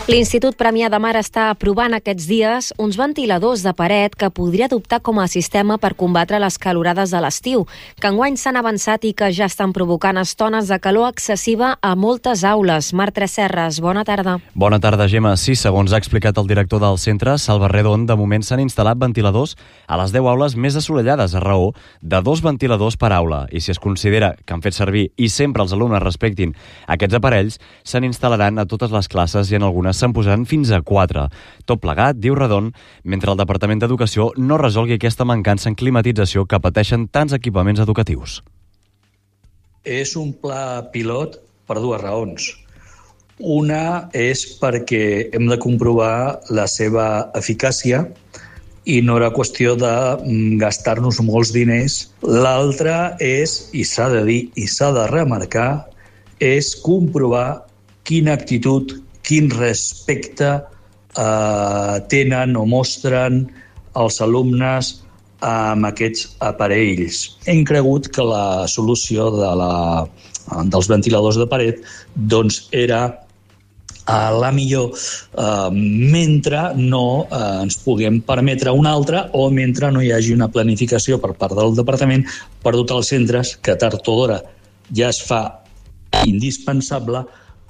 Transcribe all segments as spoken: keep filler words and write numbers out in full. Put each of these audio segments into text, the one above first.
L'Institut Premià de Mar està aprovant aquests dies uns ventiladors de paret que podria adoptar com a sistema per combatre les calorades de l'estiu, que enguany s'han avançat i que ja estan provocant estones de calor excessiva a moltes aules. Marc Tresserras, bona tarda. Bona tarda, Gemma. Sí, segons ha explicat el director del centre, Salva Redon, de moment s'han instal·lat ventiladors a les deu aules més assolellades, a raó de dos ventiladors per aula. I si es considera que han fet servir i sempre els alumnes respectin aquests aparells, se n'instal·laran a totes les classes i en algunes se'n posaran fins a quatre. Tot plegat, diu Redon, mentre el Departament d'Educació no resolgui aquesta mancança en climatització que pateixen tants equipaments educatius. És un pla pilot per dues raons. Una és perquè hem de comprovar la seva eficàcia i no era qüestió de gastar-nos molts diners. L'altra és, i s'ha de dir i s'ha de remarcar, és comprovar quina actitud, quin respecte eh, tenen o mostren els alumnes amb aquests aparells. Hem cregut que la solució de la, dels ventiladors de paret doncs era eh, la millor eh, mentre no eh, ens puguem permetre una altra o mentre no hi hagi una planificació per part del departament per dotar els centres, que tard o d'hora ja es fa indispensable,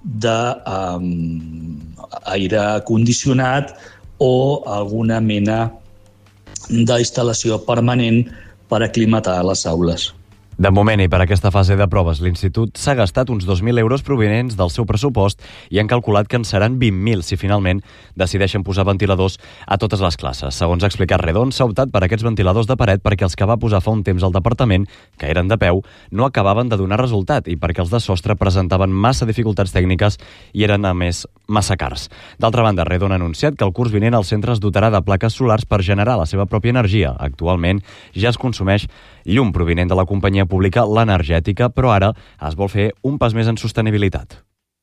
d'aire condicionat o alguna mena d'instal·lació permanent per aclimatar les aules. De moment i per aquesta fase de proves, l'Institut s'ha gastat uns dos mil euros provinents del seu pressupost i han calculat que en seran vint mil si finalment decideixen posar ventiladors a totes les classes. Segons ha explicat Redon, s'ha optat per aquests ventiladors de paret perquè els que va posar fa un temps al departament, que eren de peu, no acabaven de donar resultat i perquè els de sostre presentaven massa dificultats tècniques i eren, a més, massa cars. D'altra banda, Redon ha anunciat que el curs vinent el centre es dotarà de plaques solars per generar la seva pròpia energia. Actualment ja es consumeix llum provinent de la companyia pública l'Energètica, però ara es vol fer un pas més en sostenibilitat.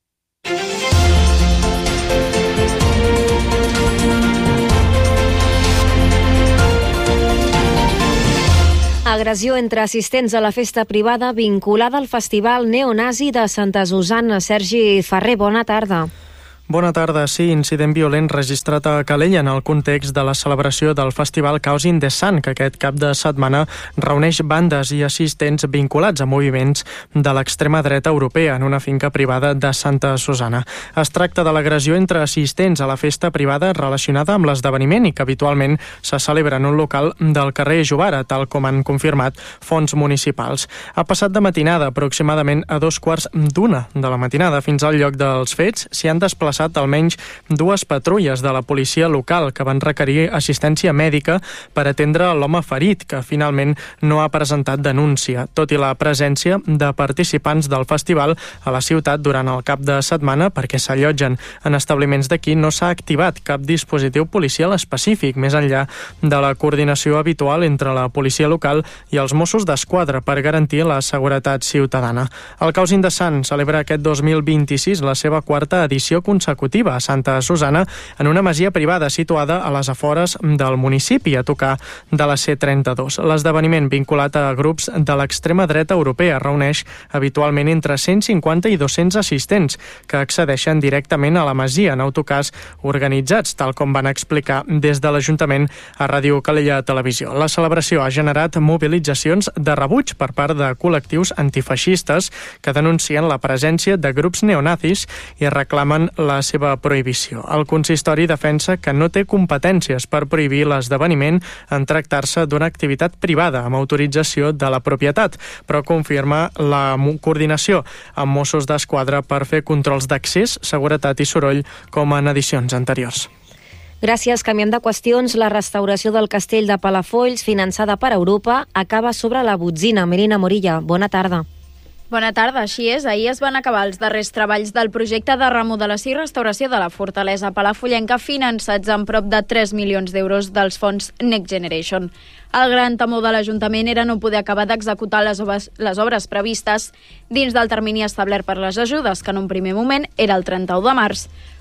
Agressió entre assistents a la festa privada vinculada al festival neonazi de Santa Susanna. Sergi Ferrer, bona tarda. Bona tarda. Sí, incident violent registrat a Calella en el context de la celebració del festival Caos in the Sun, que aquest cap de setmana reuneix bandes i assistents vinculats a moviments de l'extrema dreta europea en una finca privada de Santa Susanna. Es tracta de l'agressió entre assistents a la festa privada relacionada amb l'esdeveniment i que habitualment se celebra en un local del carrer Jovara, tal com han confirmat fonts municipals. Ha passat de matinada, aproximadament a dos quarts d'una de la matinada. Fins al lloc dels fets s'hi han desplaçat almenys dues patrulles de la policia local que van requerir assistència mèdica per atendre l'home ferit, que finalment no ha presentat denúncia. Tot i la presència de participants del festival a la ciutat durant el cap de setmana, perquè s'allotgen en establiments d'aquí, no s'ha activat cap dispositiu policial específic, més enllà de la coordinació habitual entre la policia local i els Mossos d'Esquadra per garantir la seguretat ciutadana. El Caos in the Sun celebra aquest dos mil vint-i-sis la seva quarta edició consecutiva a Santa Susanna en una masia privada situada a les afores del municipi, a tocar de la C trenta-dos. L'esdeveniment vinculat a grups de l'extrema dreta europea reuneix habitualment entre cent cinquanta i dos-cents assistents que accedeixen directament a la masia en autocars organitzats, tal com van explicar des de l'Ajuntament a Ràdio Calella Televisió. La celebració ha generat mobilitzacions de rebuig per part de col·lectius antifeixistes que denuncien la presència de grups neonazis i reclamen la seva prohibició. El consistori defensa que no té competències per prohibir l'esdeveniment en tractar-se d'una activitat privada amb autorització de la propietat, però confirma la coordinació amb Mossos d'Esquadra per fer controls d'accés, seguretat i soroll com en edicions anteriors. Gràcies. Canviem de qüestions. La restauració del castell de Palafolls, finançada per Europa, acaba sobre la botzina. Merina Morilla, bona tarda. Bona tarda, així és. Ahir es van acabar els darrers treballs del projecte de remodelació i restauració de la fortalesa palafollenca, finançats amb prop de tres milions d'euros dels fons Next Generation. El gran temor de l'Ajuntament era no poder acabar d'executar les obres, les obres previstes dins del termini establert per les ajudes, que en un primer moment era el trenta-u de març.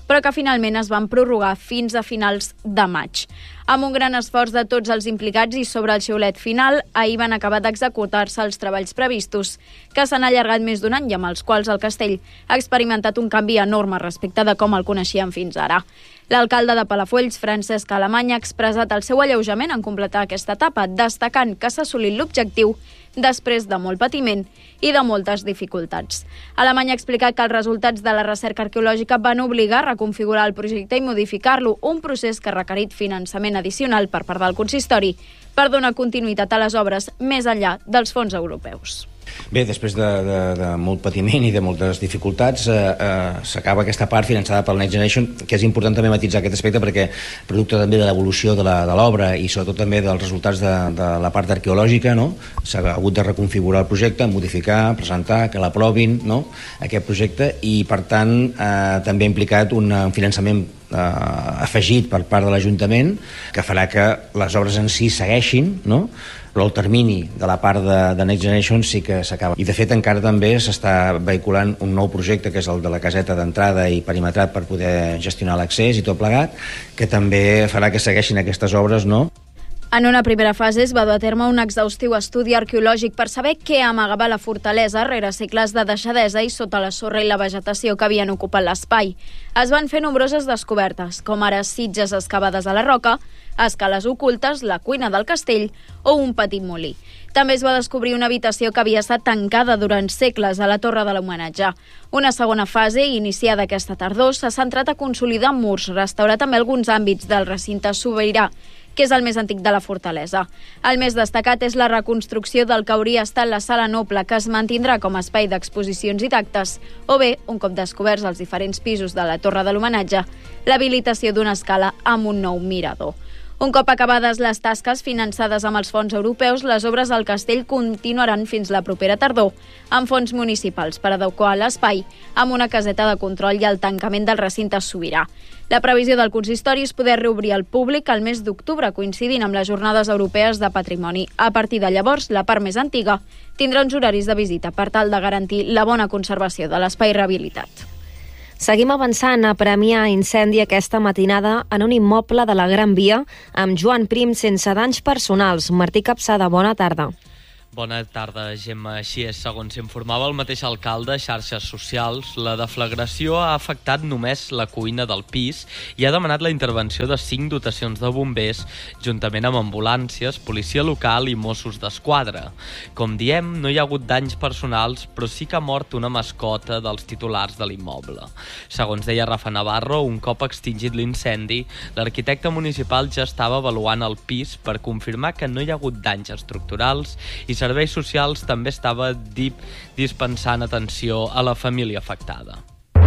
però que finalment es van prorrogar fins a finals de maig. Amb un gran esforç de tots els implicats i sobre el xiulet final, ahir van acabar d'executar-se els treballs previstos, que s'han allargat més d'un any i amb els quals el castell ha experimentat un canvi enorme respecte de com el coneixíem fins ara. L'alcalde de Palafolls, Francesc Alemany, ha expressat el seu alleujament en completar aquesta etapa, destacant que s'ha assolit l'objectiu després de molt patiment i de moltes dificultats. Alemany ha explicat que els resultats de la recerca arqueològica van obligar a reconfigurar el projecte i modificar-lo, un procés que ha requerit finançament addicional per part del consistori per donar continuïtat a les obres més enllà dels fons europeus. Bé, després de, de, de molt patiment i de moltes dificultats, eh, eh, s'acaba aquesta part finançada pel Next Generation, que és important també matitzar aquest aspecte perquè producte també de l'evolució de l'obra i sobretot també dels resultats de, de la part arqueològica, no? S'ha hagut de reconfigurar el projecte, modificar, presentar, que l'aprovin, no? Aquest projecte, i per tant eh, també ha implicat un finançament eh, afegit per part de l'Ajuntament que farà que les obres en si segueixin, no? Però el termini de la part de, de Next Generation sí que s'acaba. I de fet encara també s'està vehiculant un nou projecte que és el de la caseta d'entrada i perimetrat per poder gestionar l'accés i tot plegat, que també farà que segueixin aquestes obres, no? En una primera fase es va dur a terme un exhaustiu estudi arqueològic per saber què amagava la fortalesa rere segles de deixadesa i sota la sorra i la vegetació que havien ocupat l'espai. Es van fer nombroses descobertes, com ara sitges excavades a la roca, escales ocultes, la cuina del castell o un petit molí. També es va descobrir una habitació que havia estat tancada durant segles a la Torre de l'Homenatge. Una segona fase, iniciada aquesta tardor, s'ha centrat a consolidar murs, restaurar també alguns àmbits del recinte sobirà, que és el més antic de la fortalesa. El més destacat és la reconstrucció del que hauria estat la sala noble, que es mantindrà com a espai d'exposicions i d'actes, o bé, un cop descoberts els diferents pisos de la Torre de l'Homenatge, l'habilitació d'una escala amb un nou mirador. Un cop acabades les tasques finançades amb els fons europeus, les obres del castell continuaran fins la propera tardor, amb fons municipals per adequar l'espai, amb una caseta de control i el tancament del recinte sobirà. La previsió del consistori és poder reobrir al públic el mes d'octubre, coincidint amb les Jornades Europees de Patrimoni. A partir de llavors, la part més antiga tindrà uns horaris de visita per tal de garantir la bona conservació de l'espai rehabilitat. Seguim avançant a premiar incendi aquesta matinada en un immoble de la Gran Via amb Joan Prim sense danys personals. Martí Capçada, bona tarda. Bona tarda, Gemma. Així és, segons informava el mateix alcalde a xarxes socials, la deflagració ha afectat només la cuina del pis i ha demanat la intervenció de cinc dotacions de bombers, juntament amb ambulàncies, policia local i Mossos d'Esquadra. Com diem, no hi ha hagut danys personals, però sí que ha mort una mascota dels titulars de l'immoble. Segons deia Rafa Navarro, un cop extingit l'incendi, l'arquitecte municipal ja estava avaluant el pis per confirmar que no hi ha hagut danys estructurals i Serveis Socials també estava dip dispensant atenció a la família afectada.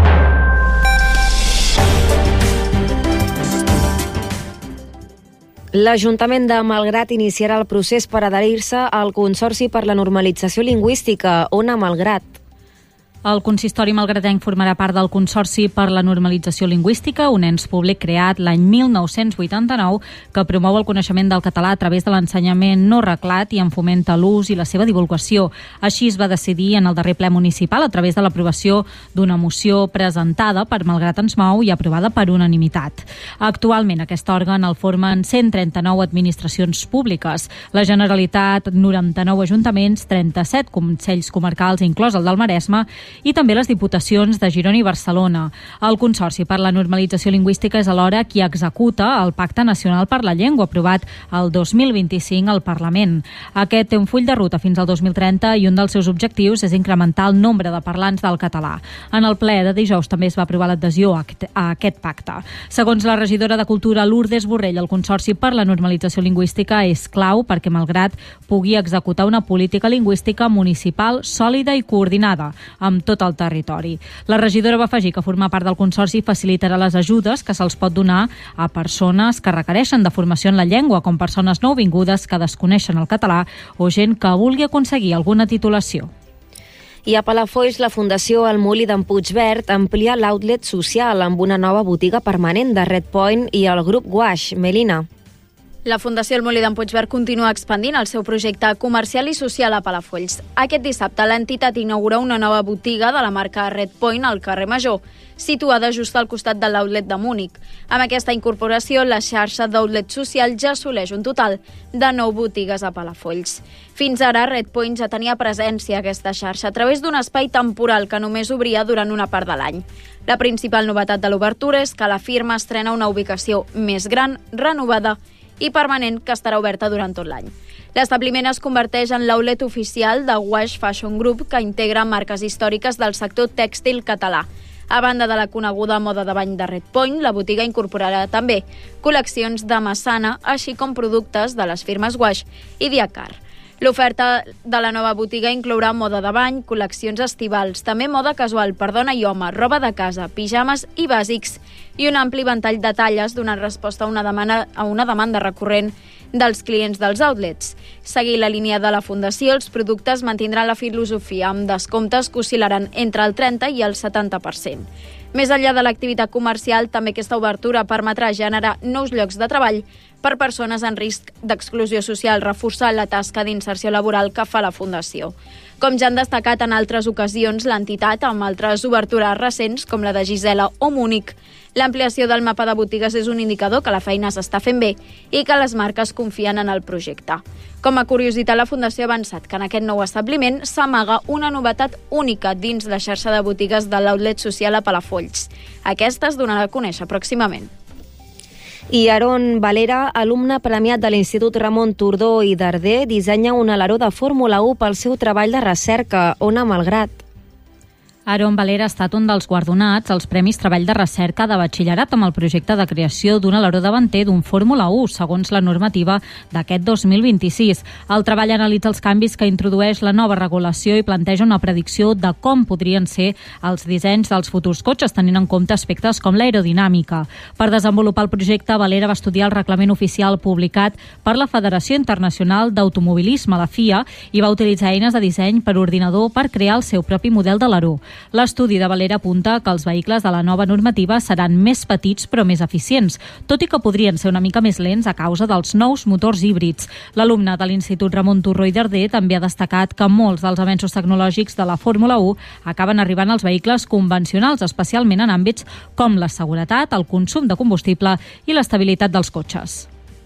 L'Ajuntament de Malgrat iniciarà el procés per adherir-se al Consorci per la Normalització Lingüística. Ona Malgrat. El consistori malgratenc formarà part del Consorci per la Normalització Lingüística, un ens públic creat l'any mil nou-cents vuitanta-nou que promou el coneixement del català a través de l'ensenyament no reglat i en fomenta l'ús i la seva divulgació. Així es va decidir en el darrer ple municipal a través de l'aprovació d'una moció presentada per Malgrat ens mou i aprovada per unanimitat. Actualment aquest òrgan el formen cent trenta-nou administracions públiques, la Generalitat, noranta-nou ajuntaments, trenta-set consells comarcals, inclòs el del Maresme, i també les diputacions de Girona i Barcelona. El Consorci per la Normalització Lingüística és alhora qui executa el Pacte Nacional per la Llengua, aprovat el dos mil vint-i-cinc al Parlament. Aquest té un full de ruta fins al dos mil trenta i un dels seus objectius és incrementar el nombre de parlants del català. En el ple de dijous també es va aprovar l'adhesió a aquest pacte. Segons la regidora de Cultura, Lourdes Borrell, el Consorci per la Normalització Lingüística és clau perquè Malgrat pugui executar una política lingüística municipal sòlida i coordinada amb tot el territori. La regidora va afegir que formar part del Consorci facilitarà les ajudes que se'ls pot donar a persones que requereixen de formació en la llengua, com persones nouvingudes que desconeixen el català o gent que vulgui aconseguir alguna titulació. I a Palafolls, la Fundació El Molí d'en Puigverd amplia l'outlet social amb una nova botiga permanent de Red Point i el grup Guaix. Melina. La Fundació El Molí d'en Puigverd continua expandint el seu projecte comercial i social a Palafolls. Aquest dissabte l'entitat inaugura una nova botiga de la marca Red Point al carrer Major, situada just al costat de l'outlet de Múnich. Amb aquesta incorporació, la xarxa d'outlet social ja assoleix un total de nou botigues a Palafolls. Fins ara, Red Point ja tenia presència a aquesta xarxa a través d'un espai temporal que només obria durant una part de l'any. La principal novetat de l'obertura és que la firma estrena una ubicació més gran, renovada i permanent, que estarà oberta durant tot l'any. L'establiment es converteix en l'outlet oficial de Wash Fashion Group, que integra marques històriques del sector tèxtil català. A banda de la coneguda moda de bany de Red Point, la botiga incorporarà també col·leccions de Massana, així com productes de les firmes Wash i Diacar. L'oferta de la nova botiga inclourà moda de bany, col·leccions estivals, també moda casual per dona i home, roba de casa, pijames i bàsics, i un ampli ventall de talles donant resposta a una demanda, a una demanda recurrent dels clients dels outlets. Seguint la línia de la Fundació, els productes mantindran la filosofia amb descomptes que oscil·laran entre el trenta i el setanta per cent. Més enllà de l'activitat comercial, també aquesta obertura permetrà generar nous llocs de treball per persones en risc d'exclusió social, reforçant la tasca d'inserció laboral que fa la Fundació. Com ja han destacat en altres ocasions, l'entitat, amb altres obertures recents, com la de Gisela o Múnich, l'ampliació del mapa de botigues és un indicador que la feina s'està fent bé i que les marques confien en el projecte. Com a curiositat, la Fundació ha avançat que en aquest nou establiment s'amaga una novetat única dins la xarxa de botigues de l'outlet social a Palafolls. Aquesta es donarà a conèixer pròximament. I Aaron Valera, alumne premiat de l'Institut Ramon Tordó i Darder, dissenya un aleró de Fórmula u pel seu treball de recerca. Ona Malgrat. Aaron Valera ha estat un dels guardonats als Premis Treball de Recerca de Batxillerat amb el projecte de creació d'un aleró davanter d'un Fórmula u, segons la normativa d'aquest dos mil vint-i-sis. El treball analitza els canvis que introdueix la nova regulació i planteja una predicció de com podrien ser els dissenys dels futurs cotxes, tenint en compte aspectes com l'aerodinàmica. Per desenvolupar el projecte, Valera va estudiar el reglament oficial publicat per la Federació Internacional d'Automobilisme, la F I A, i va utilitzar eines de disseny per ordinador per crear el seu propi model d'aleró. L'estudi de Valera apunta que els vehicles de la nova normativa seran més petits però més eficients, tot i que podrien ser una mica més lents a causa dels nous motors híbrids. L'alumne de l'Institut Ramon Tordó i Darder també ha destacat que molts dels avenços tecnològics de la Fórmula u acaben arribant als vehicles convencionals, especialment en àmbits com la seguretat, el consum de combustible i l'estabilitat dels cotxes.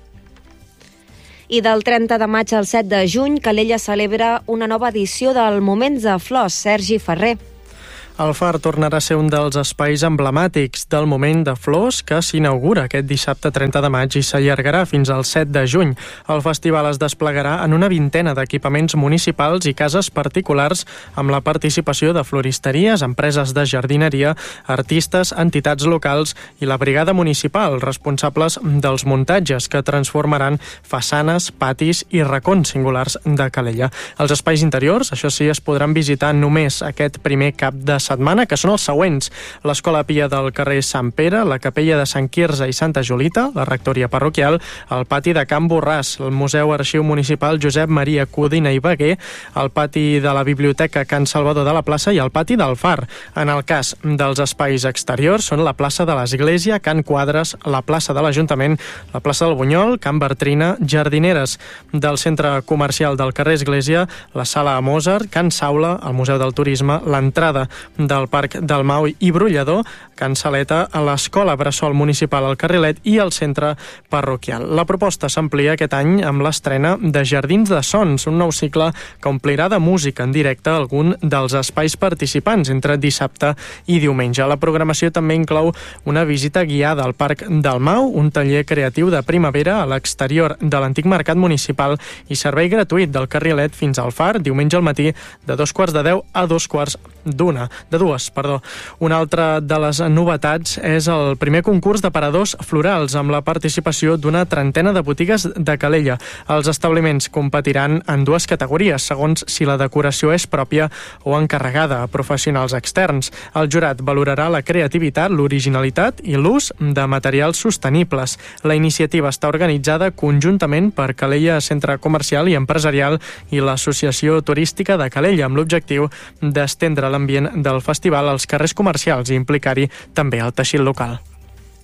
I del trenta de maig al set de juny, Calella celebra una nova edició del Moments de Flors. Sergi Ferrer. El Far tornarà a ser un dels espais emblemàtics del Moment de Flors que s'inaugura aquest dissabte trenta de maig i s'allargarà fins al set de juny. El festival es desplegarà en una vintena d'equipaments municipals i cases particulars amb la participació de floristeries, empreses de jardineria, artistes, entitats locals i la brigada municipal, responsables dels muntatges que transformaran façanes, patis i racons singulars de Calella. Els espais interiors, això sí, es podran visitar només aquest primer cap de setmana, que són els següents: l'Escola Pia del carrer Sant Pere, la Capella de Sant Quirze i Santa Julita, la Rectoria Parroquial, el Pati de Can Borràs, el Museu Arxiu Municipal Josep Maria Codina i Beguer, el Pati de la Biblioteca Can Salvador de la Plaça i el Pati del Far. En el cas dels espais exteriors són la plaça de l'Església, Can Quadres, la plaça de l'Ajuntament, la plaça del Bunyol, Can Bertrina, Jardineres del Centre Comercial del carrer Església, la Sala Mozart, Can Saula, el Museu del Turisme, l'entrada del Parc del Mau i Brollador, Can Saleta, a l'Escola Bressol Municipal al Carrilet i el Centre Parroquial. La proposta s'amplia aquest any amb l'estrena de Jardins de Sons, un nou cicle que omplirà de música en directe algun dels espais participants entre dissabte i diumenge. La programació també inclou una visita guiada al Parc del Mau, un taller creatiu de primavera a l'exterior de l'antic mercat municipal i servei gratuït del Carrilet fins al Far, diumenge al matí de dos quarts de deu a dos quarts d'una. De dues, perdó. Una altra de les novetats és el primer concurs d'aparadors florals amb la participació d'una trentena de botigues de Calella. Els establiments competiran en dues categories, segons si la decoració és pròpia o encarregada a professionals externs. El jurat valorarà la creativitat, l'originalitat i l'ús de materials sostenibles. La iniciativa està organitzada conjuntament per Calella Centre Comercial i Empresarial i l'Associació Turística de Calella, amb l'objectiu d'estendre l'ambient del festival als carrers comercials i implicar-hi també el teixit local.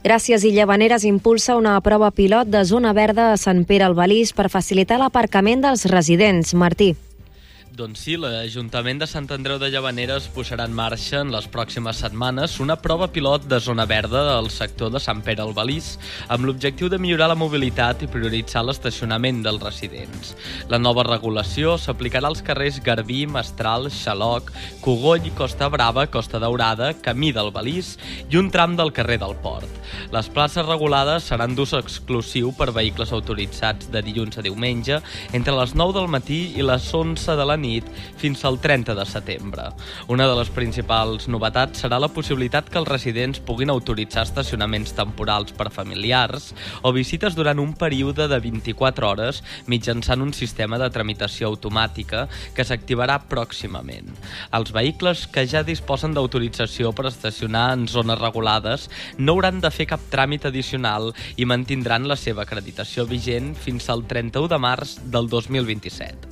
Gràcies i Llavaneres impulsa una prova pilot de zona verda a Sant Pere al Balís per facilitar l'aparcament dels residents. Martí. Doncs sí, l'Ajuntament de Sant Andreu de Llavaneres posarà en marxa en les pròximes setmanes una prova pilot de zona verda del sector de Sant Pere al Balís amb l'objectiu de millorar la mobilitat i prioritzar l'estacionament dels residents. La nova regulació s'aplicarà als carrers Garbí, Mestral, Xaloc, Cogoll, Costa Brava, Costa Daurada, Camí del Balís i un tram del carrer del Port. Les places regulades seran d'ús exclusiu per vehicles autoritzats de dilluns a diumenge entre les nou del matí i les onze de la nit fins al trenta de setembre. Una de les principals novetats serà la possibilitat que els residents puguin autoritzar estacionaments temporals per familiars o visites durant un període de vint-i-quatre hores mitjançant un sistema de tramitació automàtica que s'activarà pròximament. Els vehicles que ja disposen d'autorització per estacionar en zones regulades no hauran de fer cap tràmit addicional i mantindran la seva acreditació vigent fins al trenta-u de març del dos mil vint-i-set.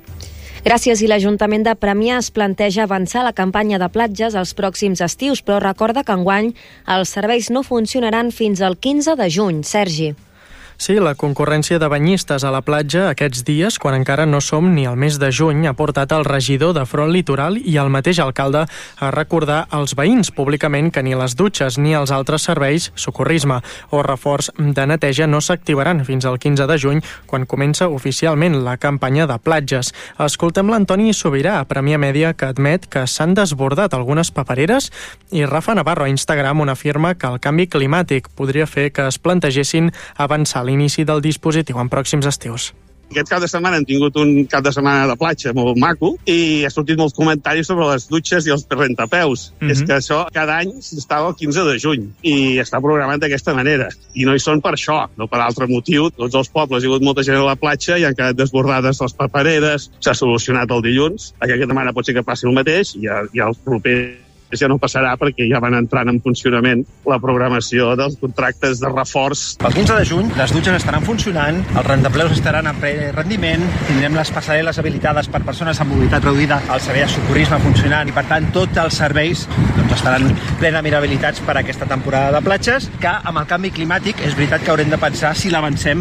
Gràcies i l'Ajuntament de Premià es planteja avançar la campanya de platges als pròxims estius, però recorda que enguany els serveis no funcionaran fins al quinze de juny. Sergi. Sí, la concurrència de banyistes a la platja aquests dies, quan encara no som ni al mes de juny, ha portat el regidor de Front Litoral i el mateix alcalde a recordar als veïns públicament que ni les dutxes ni els altres serveis, socorrisme o reforç de neteja no s'activaran fins al quinze de juny, quan comença oficialment la campanya de platges. Escoltem l'Antoni Sobirà, a Premià Mèdia, que admet que s'han desbordat algunes papereres, i Rafa Navarro a Instagram, on afirma que el canvi climàtic podria fer que es plantegessin avançar l'inici del dispositiu en pròxims estius. Aquest cap de setmana hem tingut un cap de setmana de platja molt maco i ha sortit molts comentaris sobre les dutxes i els rentapeus. Mm-hmm. És que això cada any s'estava el quinze de juny i està programat d'aquesta manera. I no hi són per això, no per altre motiu. Tots els pobles hi ha hagut molta gent a la platja i han quedat desbordades les papereres. S'ha solucionat el dilluns. Aquesta setmana pot ser que passi el mateix i ja, ja el proper ja no passarà perquè ja van entrant en funcionament la programació dels contractes de reforç. El quinze de juny les dutxes estaran funcionant, els rentapleus estaran en ple rendiment, tindrem les passarel·les habilitades per persones amb mobilitat reduïda, el servei de socorrisme funcionant i, per tant, tots els serveis doncs, estaran plenament habilitats per a aquesta temporada de platges, que amb el canvi climàtic és veritat que haurem de pensar si l'avancem.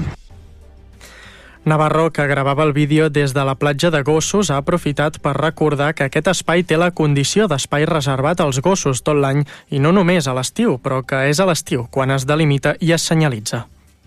Navarro, que gravava el vídeo des de la platja de gossos, ha aprofitat per recordar que aquest espai té la condició d'espai reservat als gossos tot l'any i no només a l'estiu, però que és a l'estiu quan es delimita i es senyalitza.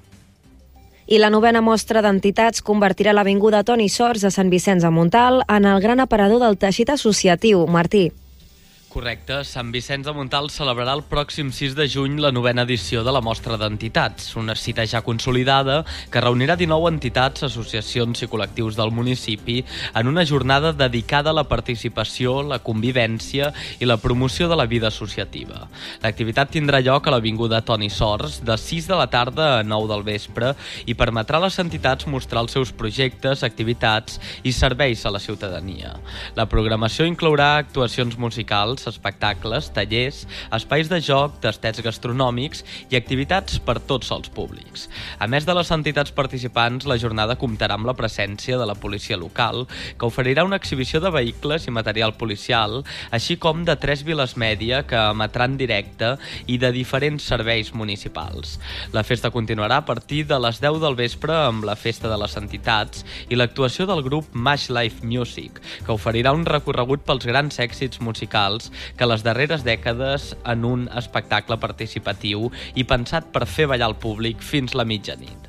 I la novena mostra d'entitats convertirà l'Avinguda Toni Sors a Sant Vicenç de Montalt en el gran aparador del teixit associatiu. Martí. Correcte. Sant Vicenç de Montalt celebrarà el pròxim sis de juny la novena edició de la Mostra d'Entitats, una cita ja consolidada que reunirà dinou entitats, associacions i col·lectius del municipi en una jornada dedicada a la participació, la convivència i la promoció de la vida associativa. L'activitat tindrà lloc a l'Avinguda Toni Sors de sis de la tarda a nou del vespre i permetrà a les entitats mostrar els seus projectes, activitats i serveis a la ciutadania. La programació inclourà actuacions musicals, espectacles, tallers, espais de joc, tastets gastronòmics i activitats per tots els públics. A més de les entitats participants, la jornada comptarà amb la presència de la policia local, que oferirà una exhibició de vehicles i material policial, així com de tres viles mèdia que emetran directe i de diferents serveis municipals. La festa continuarà a partir de les deu del vespre amb la festa de les entitats i l'actuació del grup Mash Life Music, que oferirà un recorregut pels grans èxits musicals que les darreres dècades en un espectacle participatiu i pensat per fer ballar el públic fins la mitjanit.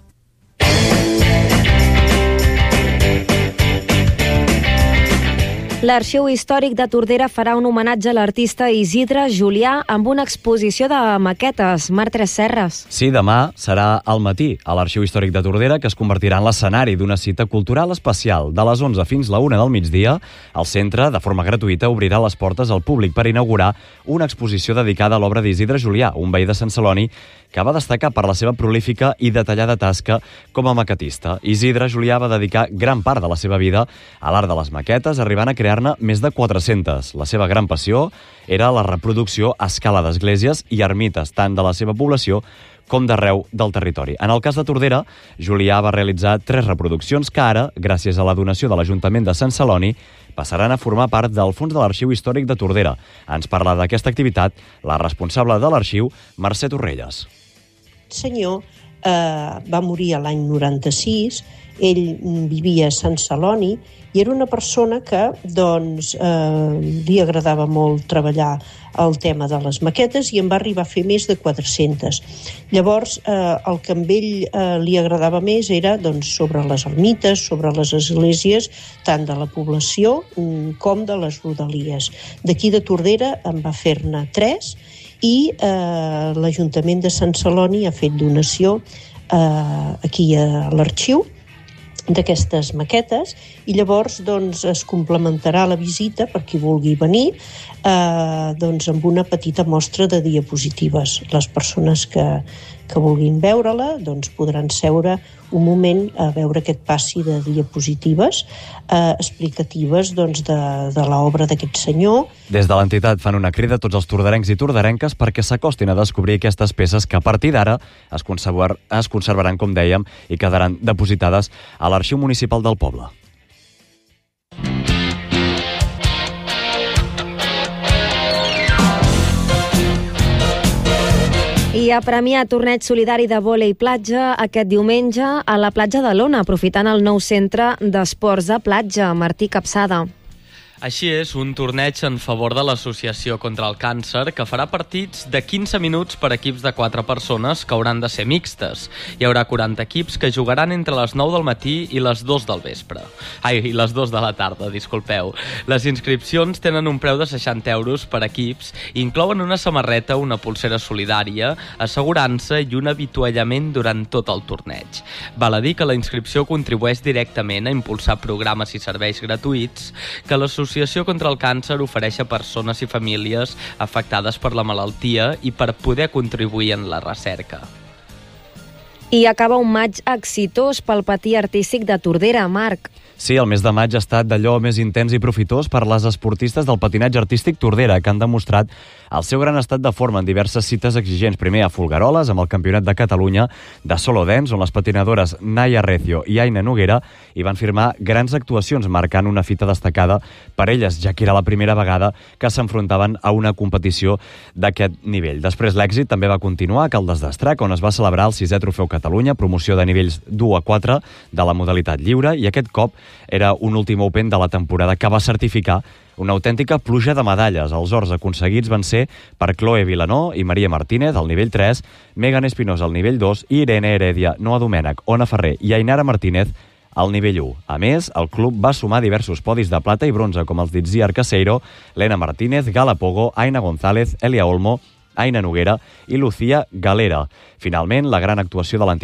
L'Arxiu Històric de Tordera farà un homenatge a l'artista Isidre Julià amb una exposició de maquetes. Marc Tres Serres. Sí, demà serà al matí a l'Arxiu Històric de Tordera, que es convertirà en l'escenari d'una cita cultural especial. De les onze fins la una del migdia, el centre, de forma gratuïta, obrirà les portes al públic per inaugurar una exposició dedicada a l'obra d'Isidre Julià, un veí de Sant Celoni que va destacar per la seva prolífica i detallada tasca com a maquetista. Isidre Julià va dedicar gran part de la seva vida a l'art de les maquetes, arribant a crear-ne més de quatre-centes. La seva gran passió era la reproducció a escala d'esglésies i ermites, tant de la seva població com d'arreu del territori. En el cas de Tordera, Julià va realitzar tres reproduccions que ara, gràcies a la donació de l'Ajuntament de Sant Celoni, passaran a formar part del fons de l'Arxiu Històric de Tordera. Ens parla d'aquesta activitat la responsable de l'arxiu, Mercè Torrelles. aquest senyor eh, va morir a l'any noranta-sis, ell vivia a Sant Celoni i era una persona que doncs, eh, li agradava molt treballar el tema de les maquetes i en va arribar a fer més de quatre-centes. Llavors, eh, el que amb ell eh, li agradava més era doncs, sobre les ermites, sobre les esglésies, tant de la població com de les rodalies. D'aquí de Tordera en va fer-ne tres i eh, l'Ajuntament de Sant Celoni ha fet donació eh, aquí a l'arxiu d'aquestes maquetes i llavors doncs, es complementarà la visita per qui vulgui venir eh, doncs, amb una petita mostra de diapositives. Les persones que, que vulguin veure-la doncs, podran seure un moment a veure aquest passi de diapositives eh, explicatives doncs, de, de l'obra d'aquest senyor. Des de l'entitat fan una crida a tots els tordarencs i tordarenques perquè s'acostin a descobrir aquestes peces que a partir d'ara es, conservar, es conservaran, com dèiem, i quedaran depositades a l'Arxiu Municipal del poble. I ha premiat torneig solidari de vòlei platja aquest diumenge a la platja de l'Ona, aprofitant el nou centre d'esports de platja, Martí Capçada. Així és, un torneig en favor de l'Associació contra el Càncer que farà partits de quinze minuts per equips de quatre persones que hauran de ser mixtes. Hi haurà quaranta equips que jugaran entre les nou del matí i les dues del vespre. Ai, i les dues de la tarda, disculpeu. Les inscripcions tenen un preu de seixanta euros per equips i inclouen una samarreta, una pulsera solidària, assegurança i un avituallament durant tot el torneig. Val a dir que la inscripció contribueix directament a impulsar programes i serveis gratuïts que l'Associació L'Associació contra el Càncer ofereix a persones i famílies afectades per la malaltia i per poder contribuir en la recerca. I acaba un maig exitós pel patí artístic de Tordera, Marc. Sí, el mes de maig ha estat d'allò més intens i profitós per les esportistes del patinatge artístic Tordera, que han demostrat el seu gran estat de forma en diverses cites exigents. Primer a Folgueroles, amb el Campionat de Catalunya de Solo Dance, on les patinadores Naya Recio i Aina Noguera hi van firmar grans actuacions, marcant una fita destacada per elles, ja que era la primera vegada que s'enfrontaven a una competició d'aquest nivell. Després l'èxit també va continuar a Caldes d'Estrac, on es va celebrar el sisè Trofeu Catalunya, promoció de nivells d'u a quatre de la modalitat lliure, i aquest cop era un últim Open de la temporada que va certificar una autèntica pluja de medalles. Els ors aconseguits van ser per Chloe Vilanó i Maria Martínez al nivell tres, Megan Espinosa al nivell dos i Irene Heredia, Noa Domènech, Ona Ferrer i Ainara Martínez al nivell u. A més, el club va sumar diversos podis de plata i bronze, com els d'Itziar Caseiro, Lena Martínez, Gala Pogo, Aina González, Elia Olmo, Aina Noguera i Lucía Galera. Finalment, la gran actuació de l'entitat